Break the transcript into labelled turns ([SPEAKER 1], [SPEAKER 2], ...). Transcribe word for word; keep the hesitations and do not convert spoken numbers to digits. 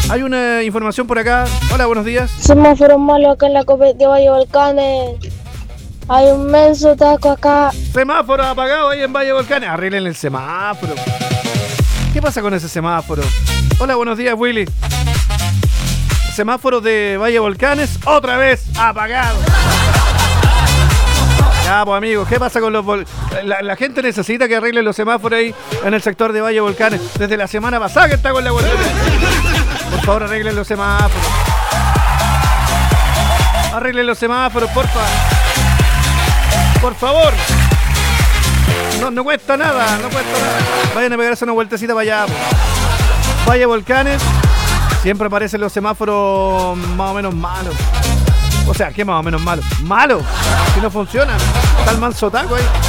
[SPEAKER 1] Hay una información por acá. Hola, buenos días.
[SPEAKER 2] Semáforos malos acá en la cooperativa Valle Volcanes. Hay un menso taco acá.
[SPEAKER 1] Semáforo apagado ahí en Valle Volcanes. Arreglen el semáforo. ¿Qué pasa con ese semáforo? Hola, buenos días, Willy. Semáforo de Valle Volcanes, otra vez apagado. Ya, pues amigos, ¿qué pasa con los vol- la, la gente necesita que arreglen los semáforos ahí en el sector de Valle Volcanes. Desde la semana pasada que está con la vuelta. Por favor, arreglen los semáforos. Arreglen los semáforos, por favor. Por favor. No, no cuesta nada, no cuesta nada. Vayan a pegarse una vueltecita para allá. Valle Volcanes. Siempre aparecen los semáforos más o menos malos. O sea, ¿qué más o menos malo? ¡Malo! Si no funcionan. Está el manso taco ahí.